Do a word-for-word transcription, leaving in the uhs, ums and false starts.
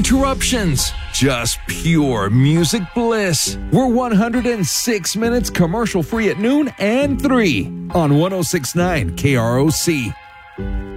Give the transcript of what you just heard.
interruptions, just pure music bliss. We're one hundred six minutes commercial free at noon and three on one oh six point nine K R O C.